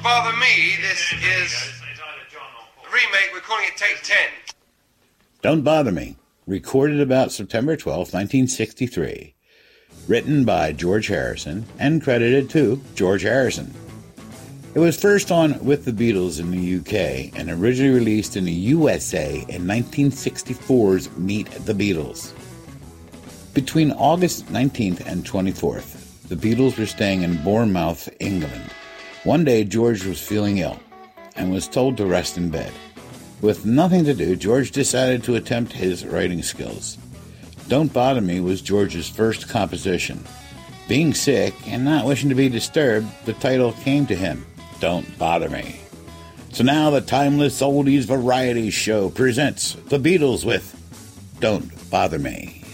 Bother Me. This is a remake. We're calling it Take 10. Don't Bother Me, recorded about September 12, 1963. Written by George Harrison and credited to George Harrison. It was first on With the Beatles in the UK and originally released in the USA in 1964's Meet the Beatles. Between August 19th and 24th, the Beatles were staying in Bournemouth, England. One day, George was feeling ill and was told to rest in bed. With nothing to do, George decided to attempt his writing skills. Don't Bother Me was George's first composition. Being sick and not wishing to be disturbed, the title came to him, Don't Bother Me. So now the Timeless Oldies Variety Show presents the Beatles with Don't Bother Me.